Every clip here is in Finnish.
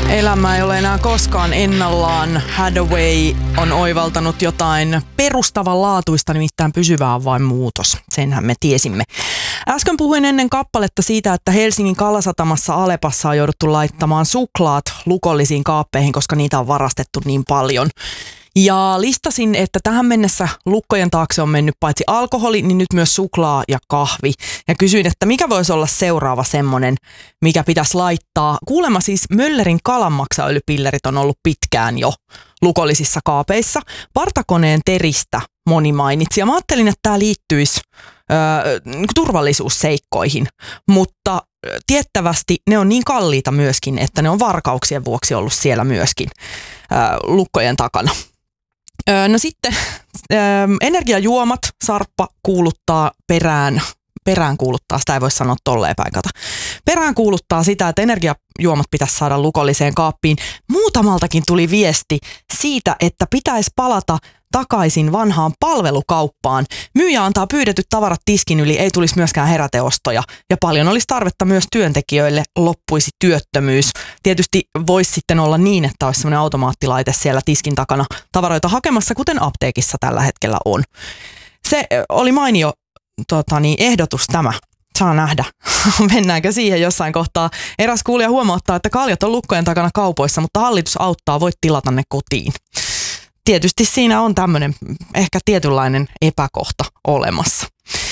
Elämä ei ole enää koskaan ennallaan. Hathaway on oivaltanut jotain perustavanlaatuista, nimittäin pysyvää on vain muutos. Senhän me tiesimme. Äsken puhuin ennen kappaletta siitä, että Helsingin Kalasatamassa Alepassa on jouduttu laittamaan suklaat lukollisiin kaappeihin, koska niitä on varastettu niin paljon. Ja listasin, että tähän mennessä lukkojen taakse on mennyt paitsi alkoholi, niin nyt myös suklaa ja kahvi. Ja kysyin, että mikä voisi olla seuraava semmoinen, mikä pitäisi laittaa. Kuulemma siis Möllerin kalanmaksaöljypillerit on ollut pitkään jo lukollisissa kaapeissa. Partakoneen teristä moni mainitsi ja mä ajattelin, että tämä liittyisi turvallisuusseikkoihin, mutta tiettävästi ne on niin kalliita myöskin, että ne on varkauksien vuoksi ollut siellä myöskin lukkojen takana. No sitten energiajuomat, Sarppa kuuluttaa perään kuuluttaa, sitä ei voi sanoa tolleen paikata. Perään kuuluttaa sitä, että energiajuomat pitäisi saada lukolliseen kaappiin. Muutamaltakin tuli viesti siitä, että pitäisi palata takaisin vanhaan palvelukauppaan. Myyjä antaa pyydetyt tavarat tiskin yli, ei tulisi myöskään heräteostoja. Ja paljon olisi tarvetta myös työntekijöille, loppuisi työttömyys. Tietysti voisi sitten olla niin, että olisi sellainen automaattilaite siellä tiskin takana tavaroita hakemassa, kuten apteekissa tällä hetkellä on. Se oli mainio ehdotus tämä. Saa nähdä, mennäänkö siihen jossain kohtaa. Eräs kuulija huomauttaa, että kaljat on lukkojen takana kaupoissa, mutta hallitus auttaa, voit tilata ne kotiin. Tietysti siinä on tämmöinen ehkä tietynlainen epäkohta olemassa.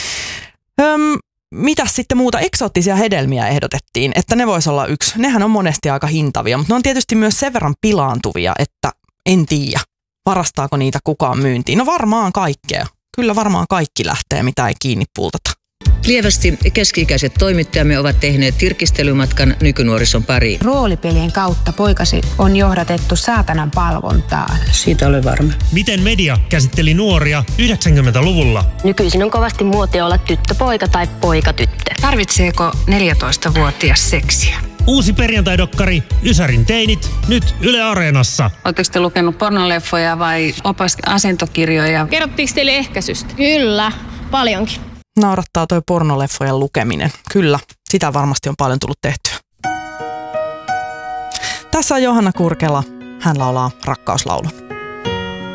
Mitäs sitten muuta? Eksoottisia hedelmiä ehdotettiin, että ne vois olla yksi. Nehän on monesti aika hintavia, mutta ne on tietysti myös sen verran pilaantuvia, että en tiedä, varastaako niitä kukaan myyntiin. No varmaan kaikkea. Kyllä varmaan kaikki lähtee, mitä ei kiinni pultata. Lievästi keski-ikäiset toimittajamme ovat tehneet tirkistelymatkan nykynuorison pariin. Roolipelien kautta poikasi on johdatettu saatanan palvontaan. Siitä olen varma. Miten media käsitteli nuoria 90-luvulla? Nykyisin on kovasti muotia olla tyttöpoika tai poikatyttö. Tarvitseeko 14-vuotias seksiä? Uusi perjantaidokkari Ysärin teinit, nyt Yle Areenassa. Oletteko te lukenut pornoleffoja vai asentokirjoja? Kerrottiinko teille ehkäisystä? Kyllä, paljonkin. Naurattaa toi pornoleffojen lukeminen. Kyllä, sitä varmasti on paljon tullut tehtyä. Tässä on Johanna Kurkela. Hän laulaa rakkauslaulun.